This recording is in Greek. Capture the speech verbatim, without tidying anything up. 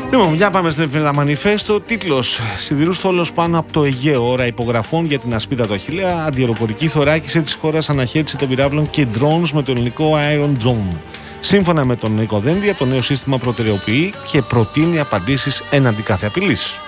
Λοιπόν, για πάμε στην εφημερίδα Μανιφέστο. Τίτλος: Σιδηρούς θόλος πάνω από το Αιγαίο. Ώρα υπογραφών για την ασπίδα του Αχιλλέα. Αντιεροπορική θωράκιση της χώρας, αναχέτηση των πυράβλων και drones με το ελληνικό Iron Dome. Σύμφωνα με τον Νίκο Δένδια, το νέο σύστημα προτεραιοποιεί και προτείνει απαντήσεις έναντι κάθε απειλής.